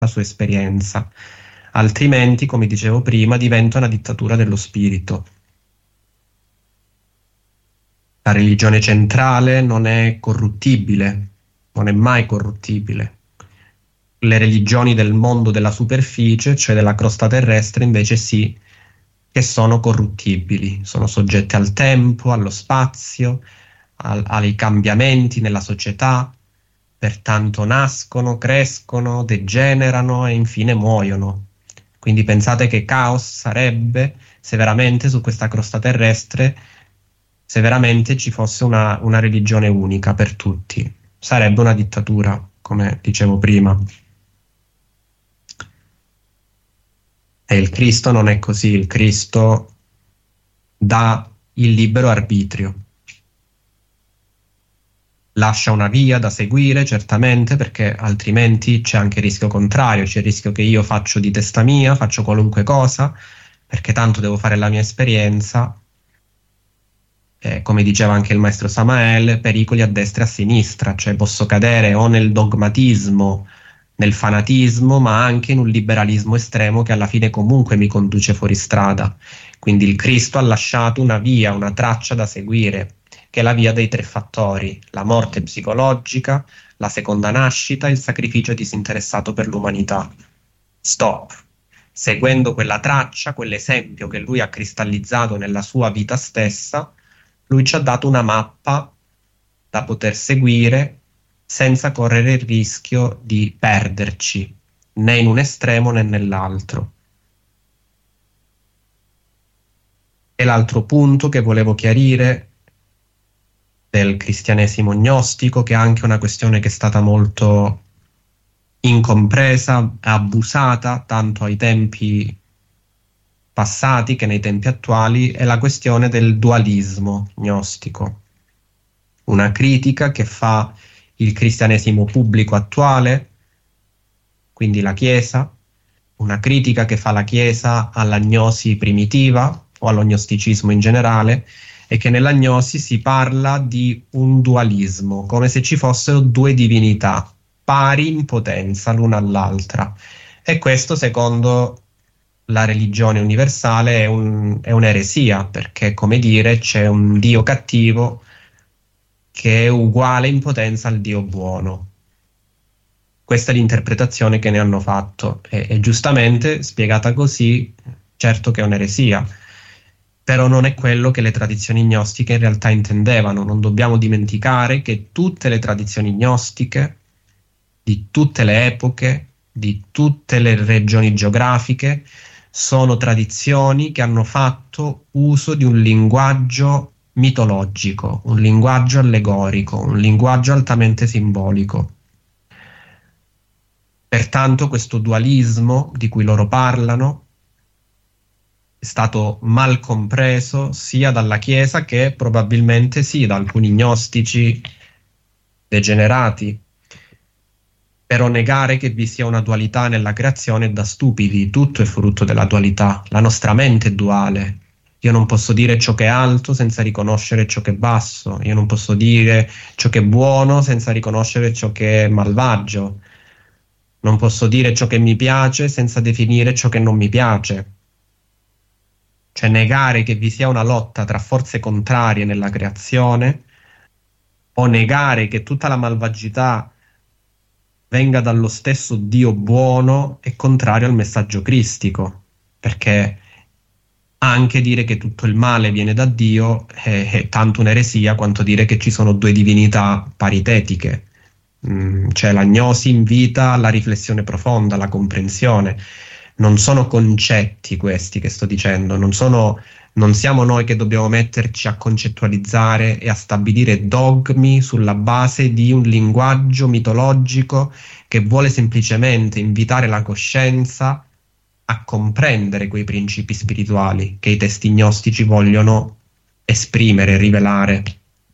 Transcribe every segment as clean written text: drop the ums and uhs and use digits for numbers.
la sua esperienza. Altrimenti, come dicevo prima, diventa una dittatura dello spirito. La religione centrale non è corruttibile, non è mai corruttibile. Le religioni del mondo della superficie, cioè della crosta terrestre, invece sì, che sono corruttibili, sono soggette al tempo, allo spazio, ai cambiamenti nella società, pertanto nascono, crescono, degenerano e infine muoiono. Quindi pensate che caos sarebbe se veramente su questa crosta terrestre, se veramente ci fosse una religione unica per tutti. Sarebbe una dittatura, come dicevo prima. E il Cristo non è così, il Cristo dà il libero arbitrio. Lascia una via da seguire, certamente, perché altrimenti c'è anche il rischio contrario, c'è il rischio che io faccio di testa mia, faccio qualunque cosa, perché tanto devo fare la mia esperienza. Come diceva anche il maestro Samael, pericoli a destra e a sinistra, cioè posso cadere o nel dogmatismo, nel fanatismo, ma anche in un liberalismo estremo che alla fine comunque mi conduce fuori strada. Quindi il Cristo ha lasciato una via, una traccia da seguire, che è la via dei tre fattori: la morte psicologica, la seconda nascita e il sacrificio disinteressato per l'umanità. Stop. Seguendo quella traccia, quell'esempio che lui ha cristallizzato nella sua vita stessa, lui ci ha dato una mappa da poter seguire senza correre il rischio di perderci né in un estremo né nell'altro. E l'altro punto che volevo chiarire del cristianesimo gnostico, che è anche una questione che è stata molto incompresa, abusata tanto ai tempi passati che nei tempi attuali, è la questione del dualismo gnostico. Una critica che fa il cristianesimo pubblico attuale, quindi la Chiesa, una critica che fa la Chiesa all'agnosi primitiva o allo gnosticismo in generale, e che nella gnosi si parla di un dualismo, come se ci fossero due divinità pari in potenza l'una all'altra. E questo, secondo la religione universale, è un'eresia, perché, come dire, c'è un Dio cattivo che è uguale in potenza al Dio buono. Questa è l'interpretazione che ne hanno fatto, e giustamente spiegata così, certo che è un'eresia, però non è quello che le tradizioni gnostiche in realtà intendevano. Non dobbiamo dimenticare che tutte le tradizioni gnostiche, di tutte le epoche, di tutte le regioni geografiche, sono tradizioni che hanno fatto uso di un linguaggio mitologico, un linguaggio allegorico, un linguaggio altamente simbolico. Pertanto questo dualismo di cui loro parlano è stato mal compreso sia dalla Chiesa che probabilmente sì da alcuni gnostici degenerati. Però negare che vi sia una dualità nella creazione è da stupidi. Tutto è frutto della dualità. La nostra mente è duale. Io non posso dire ciò che è alto senza riconoscere ciò che è basso. Io non posso dire ciò che è buono senza riconoscere ciò che è malvagio. Non posso dire ciò che mi piace senza definire ciò che non mi piace. Cioè negare che vi sia una lotta tra forze contrarie nella creazione, o negare che tutta la malvagità venga dallo stesso Dio buono, è contrario al messaggio cristico, perché anche dire che tutto il male viene da Dio è tanto un'eresia quanto dire che ci sono due divinità paritetiche. Cioè l'agnosi invita alla riflessione profonda, alla comprensione. Non sono concetti questi che sto dicendo, non siamo noi che dobbiamo metterci a concettualizzare e a stabilire dogmi sulla base di un linguaggio mitologico che vuole semplicemente invitare la coscienza a comprendere quei principi spirituali che i testi gnostici vogliono esprimere, rivelare.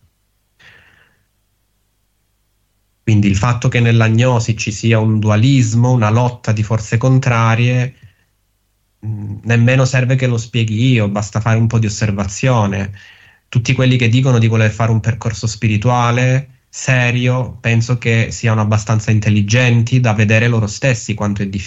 Quindi il fatto che nell'agnosi ci sia un dualismo, una lotta di forze contrarie, nemmeno serve che lo spieghi io, basta fare un po' di osservazione. Tutti quelli che dicono di voler fare un percorso spirituale serio, penso che siano abbastanza intelligenti da vedere loro stessi quanto è difficile